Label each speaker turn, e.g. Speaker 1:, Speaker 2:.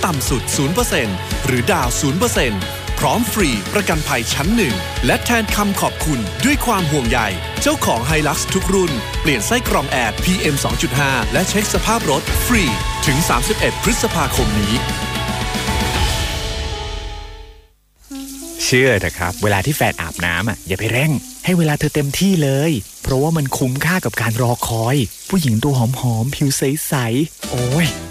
Speaker 1: ต่ำสุด 0% หรือดาว 0% พร้อมฟรีประกันภัยชั้นหนึ่งและแทนคำขอบคุณด้วยความห่วงใยเจ้าของ Hilux ทุกรุ่นเปลี่ยนไส้กรองแอร์ PM 2.5 และเช็คสภาพรถฟรีถึง 31 พฤษภาคมนี้
Speaker 2: เชื่อเถอะครับเวลาที่แฟนอาบน้ำอย่าไปเร่งให้เวลาเธอเต็มที่เลยเพราะว่ามันคุ้มค่ากับการรอคอยผู้หญิงตัวหอมๆผิวใสๆโอ้ย